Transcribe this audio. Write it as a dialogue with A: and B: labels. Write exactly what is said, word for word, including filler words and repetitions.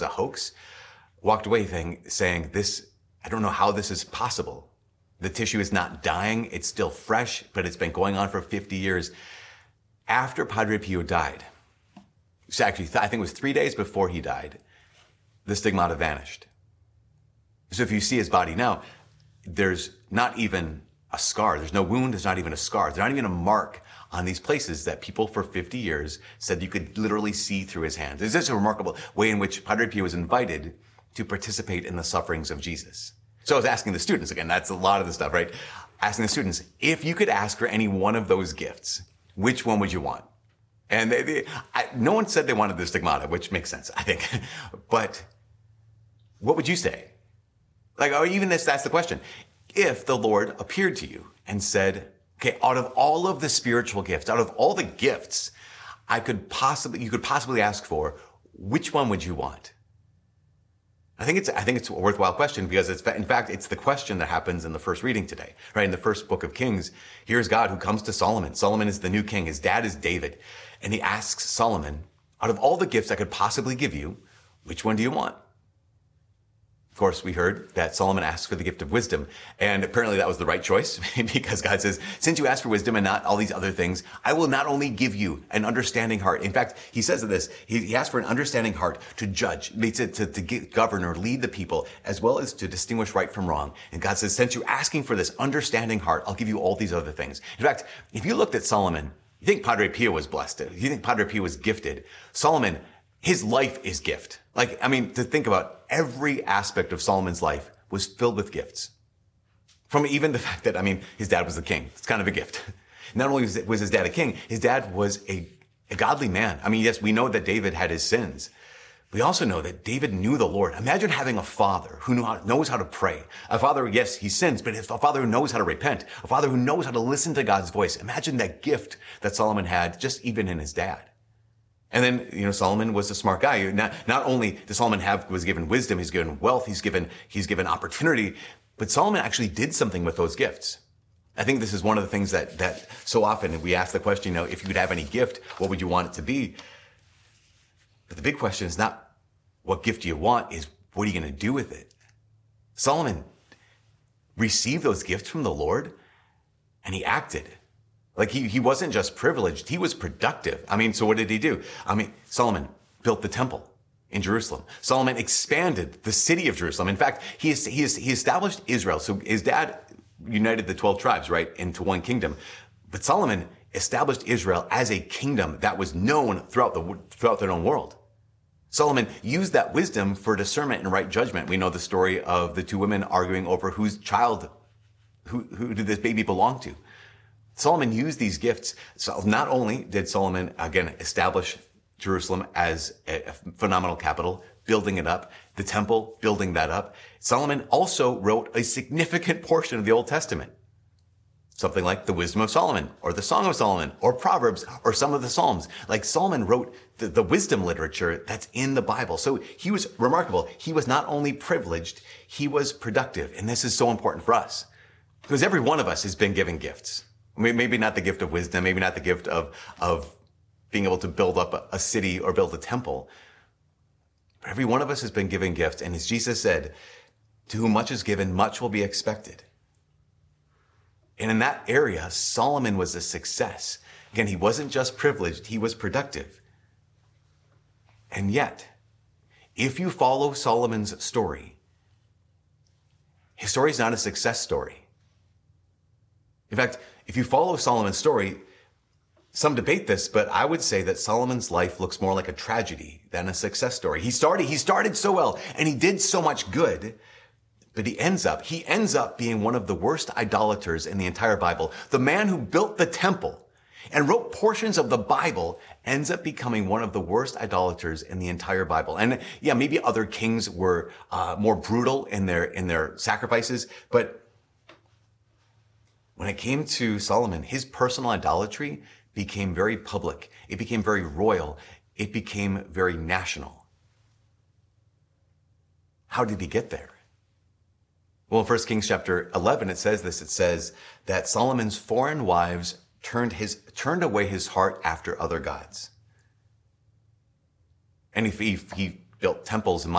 A: a hoax, walked away thing, saying, this, I don't know how this is possible. The tissue is not dying. It's still fresh, but it's been going on for fifty years. After Padre Pio died, so actually, I think it was three days before he died, the stigmata vanished. So if you see his body now, there's not even a scar. There's no wound. There's not even a scar. There's not even a mark on these places that people for fifty years said you could literally see through his hands. It's just a remarkable way in which Padre Pio was invited to participate in the sufferings of Jesus. So I was asking the students, again, that's a lot of the stuff, right? Asking the students, if you could ask for any one of those gifts, which one would you want? And they, they, I, no one said they wanted the stigmata, which makes sense, I think. But what would you say? Like, or even this, that's the question. If the Lord appeared to you and said, okay, out of all of the spiritual gifts, out of all the gifts I could possibly, you could possibly ask for, which one would you want? I think it's, I think it's a worthwhile question because it's, in fact, it's the question that happens in the first reading today, right? In the first book of Kings, here's God who comes to Solomon. Solomon is the new king. His dad is David. And he asks Solomon, out of all the gifts I could possibly give you, which one do you want? Of course, we heard that Solomon asked for the gift of wisdom, and apparently that was the right choice because God says, since you asked for wisdom and not all these other things, I will not only give you an understanding heart. In fact, he says this, he, he asked for an understanding heart to judge, to, to, to get, govern or lead the people, as well as to distinguish right from wrong. And God says, since you're asking for this understanding heart, I'll give you all these other things. In fact, if you looked at Solomon, you think Padre Pio was blessed. You think Padre Pio was gifted. Solomon, his life is gift. Like, I mean, to think about every aspect of Solomon's life was filled with gifts. From even the fact that, I mean, his dad was the king. It's kind of a gift. Not only was, was his dad a king, his dad was a, a godly man. I mean, yes, we know that David had his sins. We also know that David knew the Lord. Imagine having a father who knew how, knows how to pray. A father, yes, he sins, but a father who knows how to repent. A father who knows how to listen to God's voice. Imagine that gift that Solomon had just even in his dad. And then, you know, Solomon was a smart guy. Not, not only did Solomon have, was given wisdom, he's given wealth, he's given, he's given opportunity, but Solomon actually did something with those gifts. I think this is one of the things that, that so often we ask the question, you know, if you could have any gift, what would you want it to be? But the big question is not what gift do you want, is what are you going to do with it? Solomon received those gifts from the Lord and he acted. Like he, he wasn't just privileged, he was productive. I mean, so what did he do? I mean, Solomon built the temple in Jerusalem. Solomon expanded the city of Jerusalem. In fact, he, is, he, is, he established Israel. So his dad united the twelve tribes, right, into one kingdom. But Solomon established Israel as a kingdom that was known throughout the, throughout the known world. Solomon used that wisdom for discernment and right judgment. We know the story of the two women arguing over whose child, who, who did this baby belong to. Solomon used these gifts. So not only did Solomon, again, establish Jerusalem as a phenomenal capital, building it up, the temple, building that up, Solomon also wrote a significant portion of the Old Testament. Something like the Wisdom of Solomon, or the Song of Solomon, or Proverbs, or some of the Psalms. Like Solomon wrote the, the wisdom literature that's in the Bible. So he was remarkable. He was not only privileged, he was productive. And this is so important for us. Because every one of us has been given gifts. Maybe not the gift of wisdom, maybe not the gift of, of being able to build up a, a city or build a temple. But every one of us has been given gifts. And as Jesus said, to whom much is given, much will be expected. And in that area, Solomon was a success. Again, he wasn't just privileged, he was productive. And yet, if you follow Solomon's story, his story is not a success story. In fact, if you follow Solomon's story, some debate this, but I would say that Solomon's life looks more like a tragedy than a success story. He started, he started so well and he did so much good, but he ends up, he ends up being one of the worst idolaters in the entire Bible. The man who built the temple and wrote portions of the Bible ends up becoming one of the worst idolaters in the entire Bible. And yeah, maybe other kings were uh, more brutal in their, in their sacrifices, but when it came to Solomon, his personal idolatry became very public. It became very royal. It became very national. How did he get there? Well, in First Kings chapter eleven, it says this. It says that Solomon's foreign wives turned his, turned away his heart after other gods. And if he, he built temples and